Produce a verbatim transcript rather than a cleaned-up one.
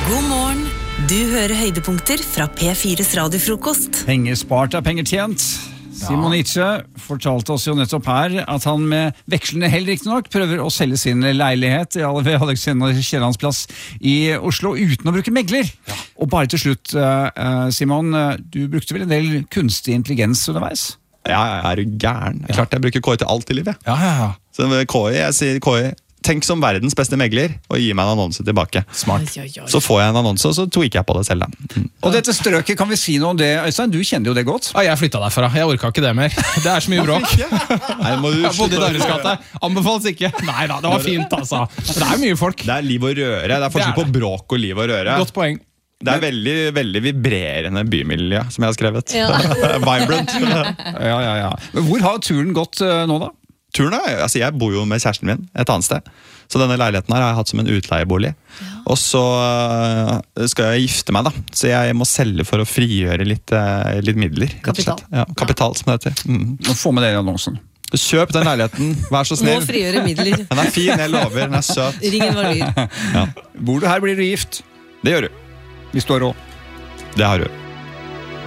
God morgen. Du hører høydepunkter fra P fires radiofrokost. Penger spart er penger tjent. Simon Nietzsche fortalte oss jo nettopp her at han med vekslende hell riktig nok prøver å selge sin leilighet ved Alexander Kiellands plass i Oslo uten å bruke megler. Ja. Og bare til slutt, Simon, du brukte vel en del kunstig intelligens underveis? Ja, jeg er jo gæren. Ja. Klart jeg bruker K I til alt i livet. Ja, ja, ja. Så K I, jeg sier K I, tenk som verdens beste megler, og gi meg en annonse tilbake. Smart. Oi, oi, oi. Så får jeg en annonse, og så tweaker jeg på det selv. Mm. Og dette strøket, kan vi si noe om det? Øystein, du kjenner jo det godt. Ja, jeg flyttet derfra. Jeg orket ikke det mer. Det er så mye bråk. Nei, må du jeg bodde i Døres gate. Anbefales ikke. Nei da, det var fint, altså. Det er mye folk. Det er liv og røre. Det er forskjell på bråk og liv og røre. Godt poeng. Det er veldig, veldig vibrerende bymiljø, som jeg har skrevet. Ja. Vibrant. ja, ja, ja. Men hvor har turen gått uh, nå da? Turen er, altså jeg bor jo med kjæresten min et annet sted. Så denne leiligheten her har jeg hatt som en utleiebolig. Ja. Og så uh, skal jeg gifte meg da. Så jeg må selge for å frigjøre litt, uh, litt midler. Kapital. Ja, kapital som det heter. Mm. Nå får med dere annonsen. Kjøp den leiligheten, vær så snill. Må frigjøre midler. Den er fin, jeg lover, den er søt. Ringen var lyd. Ja. Bor du her, blir du gift. Det gjør du. Hvis du har råd. Det har du.